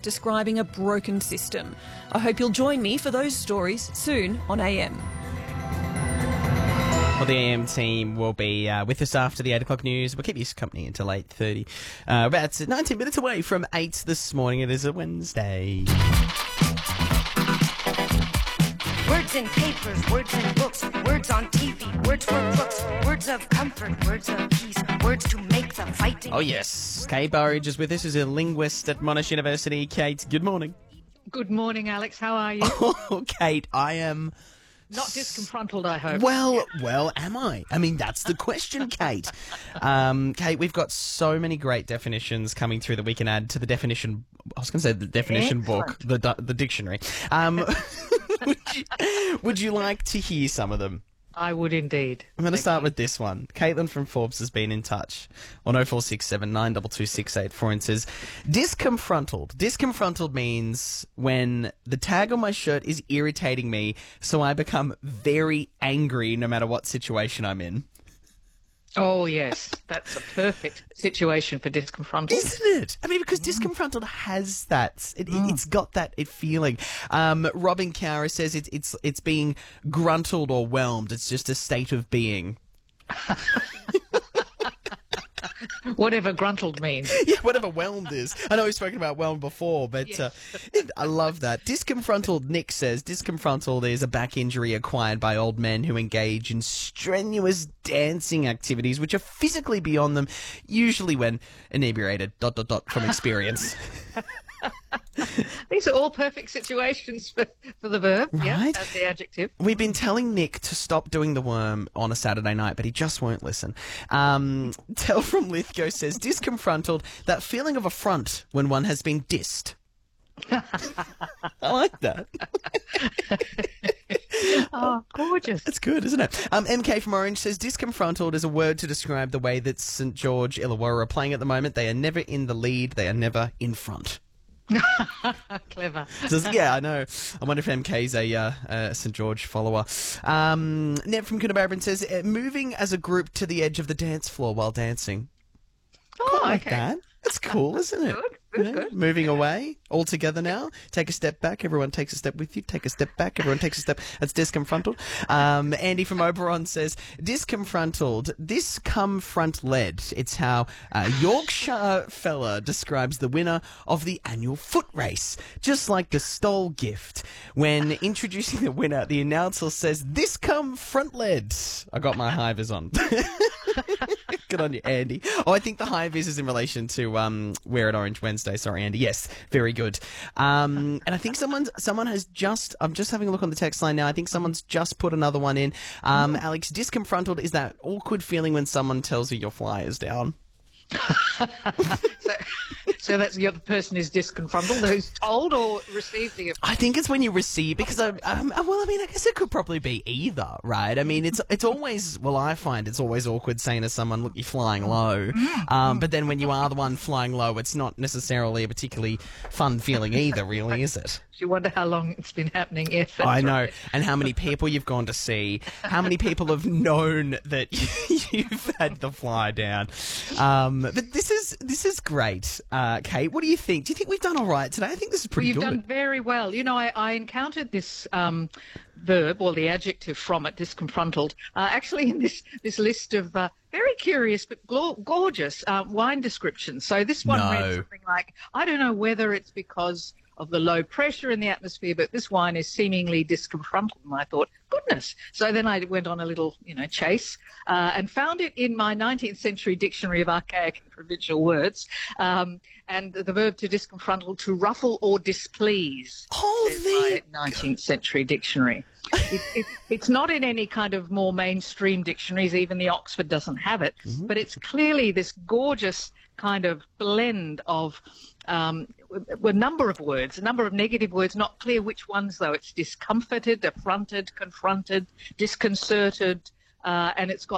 describing a broken system. I hope you'll join me for those stories soon on AM. Well, the AM team will be with us after the 8 o'clock news. We'll keep you company until 8:30. About 19 minutes away from 8 this morning. It is a Wednesday. Words in papers, words in books, words on TV, words for crooks, words of comfort, words of peace, words to make the fighting. Oh, yes. Kate Burridge is with us, who's a linguist at Monash University. Kate, good morning. Good morning, Alex. How are you? Oh, Kate, I am... Not disconfronted, I hope. Well, am I? I mean, that's the question, Kate. Kate, we've got so many great definitions coming through that we can add to the definition. I was going to say the definition book, the dictionary. Would you like to hear some of them? I would indeed. I'm going to start with this one. Caitlin from Forbes has been in touch on 0467 922 684 and says, disconfronted. Disconfronted means when the tag on my shirt is irritating me, so I become very angry no matter what situation I'm in. Oh, yes. That's a perfect situation for disconfronted. Isn't it? I mean, because disconfronted has that. It's got that feeling. Robin Cowra says it's being gruntled or whelmed. It's just a state of being. Whatever gruntled means. Yeah, whatever whelmed is. I know we've spoken about whelmed before, but yes. I love that. Disconfronted, Nick says, disconfronted is a back injury acquired by old men who engage in strenuous dancing activities which are physically beyond them, usually when inebriated, ... from experience. These are all perfect situations for the verb, right? Yeah, as the adjective. We've been telling Nick to stop doing the worm on a Saturday night, but he just won't listen. Tel from Lithgow says, disconfronted, that feeling of affront when one has been dissed. I like that. Oh, gorgeous. That's good, isn't it? MK from Orange says, disconfronted is a word to describe the way that St George Illawarra are playing at the moment. They are never in the lead. They are never in front. Clever. So, yeah, I know. I wonder if MK's a St George follower. Ned from Coonabarabran says, moving as a group to the edge of the dance floor while dancing. Oh, I like okay. that. That's cool, isn't it? Good. Moving away, all together now. Take a step back, everyone takes a step with you. Take a step back, everyone takes a step. That's disconfronted. Andy from Oberon says, disconfronted, discomfront-led. It's how a Yorkshire fella describes the winner of the annual foot race. Just like the Stoll gift. When introducing the winner, the announcer says, discomfront-led. I got my high vis on. Good on you, Andy. Oh, I think the high vis is in relation to Wear It Orange Wednesday. Sorry, Andy. Yes, very good. And I think someone has just... I'm just having a look on the text line now. I think someone's just put another one in. Alex, disconfronted is that awkward feeling when someone tells you your fly is down. So that's the other person is disconfronted, who's told or received the... I think it's when you receive, because well, I mean, I guess it could probably be either, right? I mean, it's always, well, I find it's always awkward saying to someone, look, you're flying low. But then when you are the one flying low, it's not necessarily a particularly fun feeling either, really, is it? You wonder how long it's been happening. Yes, that's I know. right. And how many people you've gone to see, how many people have known that you've had the fly down. But this is great. Kate, what do you think? Do you think we've done all right today? I think this is pretty Well, good. you've done very well. You know, I encountered this verb, or the adjective from it, disconfronted, actually in this list of very curious but gorgeous wine descriptions. So this one read something like, I don't know whether it's because of the low pressure in the atmosphere, but this wine is seemingly disconfronted. And I thought, goodness. So then I went on a little, chase and found it in my 19th century dictionary of archaic and provincial words. And the verb to disconfronted, to ruffle or displease. My 19th century dictionary. It's not in any kind of more mainstream dictionaries. Even the Oxford doesn't have it. Mm-hmm. But it's clearly this gorgeous kind of blend of a number of words, a number of negative words, not clear which ones, though. It's discomforted, affronted, confronted, disconcerted, and it's got